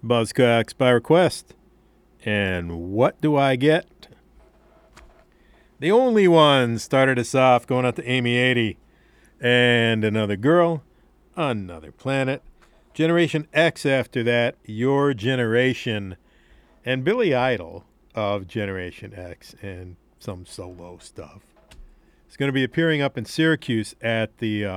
Buzzcocks by request. And what do I get? The only one started us off going out to Amy 80. And another girl, another planet. Generation X after that, Your Generation. And Billy Idol of Generation X and some solo stuff. It's going to be appearing up in Syracuse at the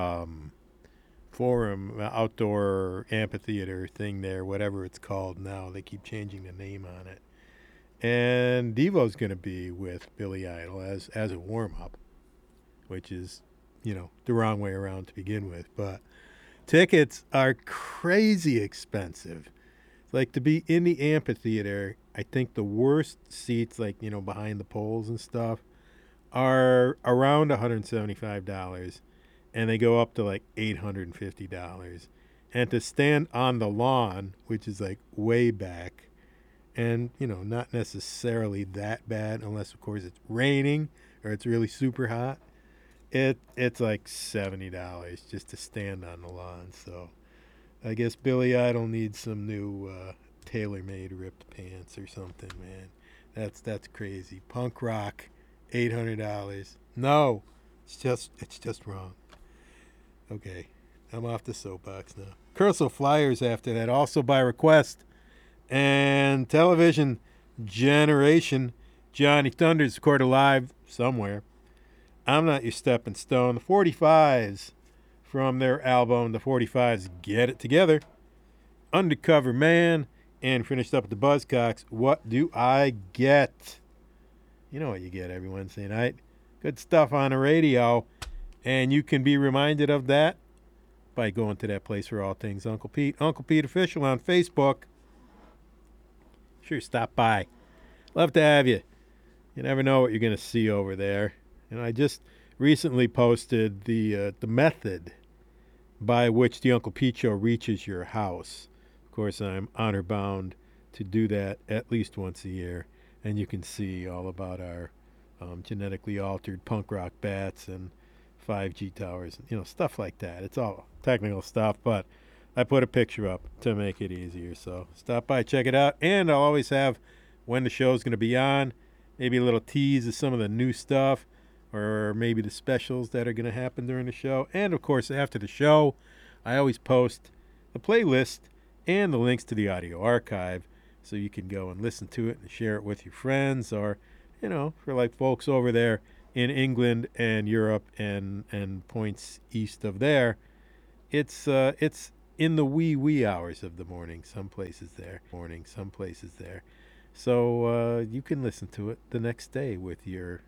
Forum Outdoor Amphitheater thing there, whatever it's called now. They keep changing the name on it. And Devo's going to be with Billy Idol as a warm-up, which is, the wrong way around to begin with. But tickets are crazy expensive. Like, to be in the amphitheater, I think the worst seats, like, behind the poles and stuff, are around $175, and they go up to like $850. And to stand on the lawn, which is like way back, and not necessarily that bad, unless of course it's raining or it's really super hot. It's like $70 just to stand on the lawn. So I guess Billy Idol needs some new tailor-made ripped pants or something, man. That's crazy. Punk rock, $800. No, it's just wrong. Okay, I'm off the soapbox now. Cursive Flyers after that, also by request. And Television Generation, Johnny Thunders recorded live somewhere. I'm Not Your Stepping Stone. The 45s from their album, The 45s Get It Together. Undercover Man. And finished up with the Buzzcocks. What do I get? You know what you get every Wednesday night. Good stuff on the radio. And you can be reminded of that by going to that place for all things Uncle Pete. Uncle Pete Official on Facebook. Sure, stop by. Love to have you. You never know what you're going to see over there. And I just recently posted the method by which the Uncle Pete Show reaches your house. Of course, I'm honor bound to do that at least once a year. And you can see all about our genetically altered punk rock bats and 5G towers, stuff like that. It's all technical stuff, but I put a picture up to make it easier. So stop by, check it out. And I'll always have when the show's going to be on, maybe a little tease of some of the new stuff, or maybe the specials that are going to happen during the show. And, of course, after the show, I always post the playlist and the links to the audio archive so you can go and listen to it and share it with your friends, or, for like folks over there in England and Europe and points east of there, it's in the wee hours of the morning, some places there. So you can listen to it the next day with your